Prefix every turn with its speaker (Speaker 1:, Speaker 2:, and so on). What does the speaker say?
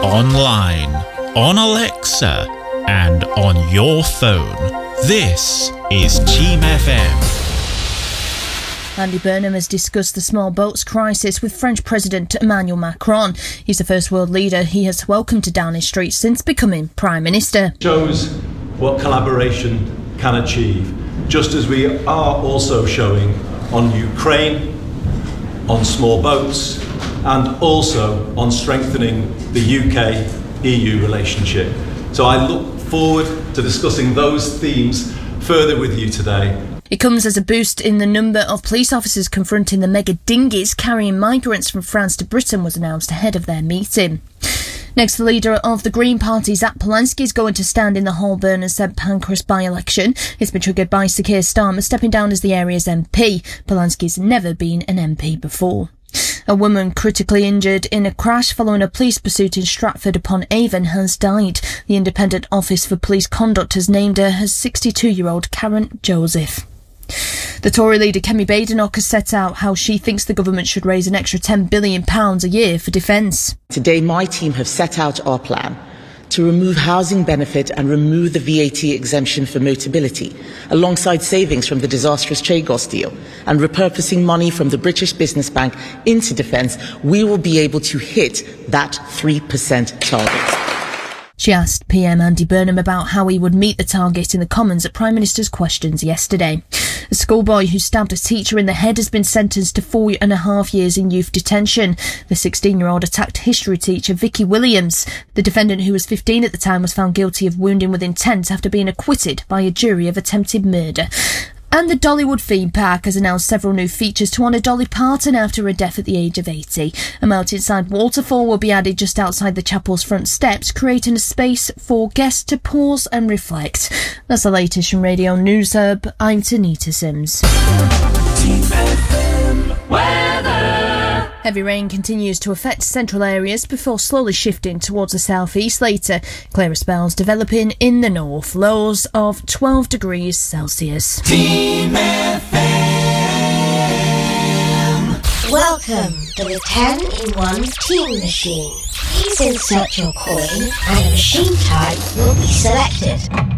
Speaker 1: online, on Alexa, and on your phone. This is Team FM.
Speaker 2: Andy Burnham has discussed the small boats crisis with French President Emmanuel Macron. He's the first world leader he has welcomed to Downing Street since becoming Prime Minister.
Speaker 3: Shows what collaboration can achieve, just as we are also showing on Ukraine, on small boats, and also on strengthening the UK-EU relationship. So I look forward to discussing those themes further with you today.
Speaker 2: It comes as a boost in the number of police officers confronting the mega dinghies carrying migrants from France to Britain was announced ahead of their meeting. Next, the leader of the Green Party, Zach Polanski, is going to stand in the Holborn and St Pancras by-election. It's been triggered by Sir Keir Starmer stepping down as the area's MP. Polanski's never been an MP before. A woman critically injured in a crash following a police pursuit in Stratford-upon-Avon has died. The Independent Office for Police Conduct has named her as 62-year-old Karen Joseph. The Tory leader Kemi Badenoch has set out how she thinks the government should raise an extra £10 billion a year for defence.
Speaker 4: Today my team have set out our plan to remove housing benefit and remove the VAT exemption for Motability, alongside savings from the disastrous Chagos deal and repurposing money from the British Business Bank into defence. We will be able to hit that 3% target.
Speaker 2: She asked PM Andy Burnham about how he would meet the target in the Commons at Prime Minister's questions yesterday. A schoolboy who stabbed a teacher in the head has been sentenced to 4.5 years in youth detention. The 16-year-old attacked history teacher Vicky Williams. The defendant, who was 15 at the time, was found guilty of wounding with intent after being acquitted by a jury of attempted murder. And the Dollywood theme park has announced several new features to honour Dolly Parton after her death at the age of 80. A mountainside waterfall will be added just outside the chapel's front steps, creating a space for guests to pause and reflect. That's the latest from Radio News Hub. I'm Tanita Sims.
Speaker 5: Team FM weather.
Speaker 2: Heavy rain continues to affect central areas before slowly shifting towards the southeast later. Clearer spells developing in the north. Lows of 12 degrees Celsius.
Speaker 5: Team FM.
Speaker 6: Welcome to the 10-in-1 Team Machine. Please insert your coin and a machine type will be selected.